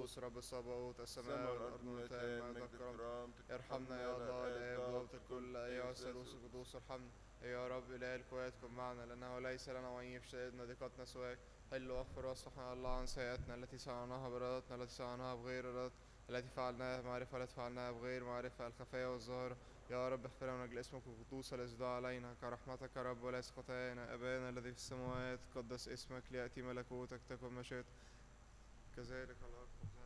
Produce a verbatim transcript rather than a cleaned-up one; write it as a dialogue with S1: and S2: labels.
S1: قدوس رب الصباوت السماء والأرض ملتان مجد الكرام. ارحمنا يا الله الآب ضابط الكل أيها الثالوث القدوس ارحمنا. يا رب إله القوات كن معنا لأنه ليس لنا وإن في شدائدنا ضيقتنا سواك. حل واغفر واصفحنا الله عن سيئاتنا التي صنعناها بإرادتنا التي صنعناها بغير إرادتنا التي فعلناها معرفة التي فعلناها بغير معرفة الخفية والظاهرة. يا رب اغفر لنا من أجل اسمك القدوس الذي دعا علينا كرحمتك يا رب وليس خطايانا. أبانا الذي في السماوات قدس اسمك ليأتي ملكوتك تكن مشيئتك كذلك على الأرض.